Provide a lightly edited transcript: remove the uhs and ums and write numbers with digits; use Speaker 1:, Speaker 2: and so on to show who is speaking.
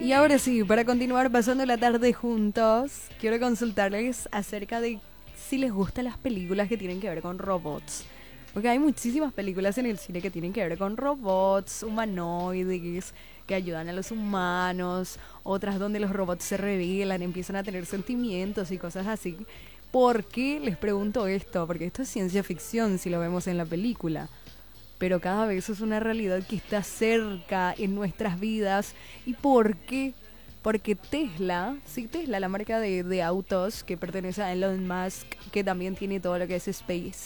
Speaker 1: Y ahora sí, para continuar pasando la tarde juntos, quiero consultarles acerca de si les gustan las películas que tienen que ver con robots. Porque hay muchísimas películas en el cine que tienen que ver con robots, humanoides, que ayudan a los humanos, otras donde los robots se revelan, empiezan a tener sentimientos y cosas así. ¿Por qué les pregunto esto? Porque esto es ciencia ficción si lo vemos en la película, pero cada vez es una realidad que está cerca en nuestras vidas. ¿Y por qué? Porque Tesla, sí, Tesla, la marca de autos que pertenece a Elon Musk, que también tiene todo lo que es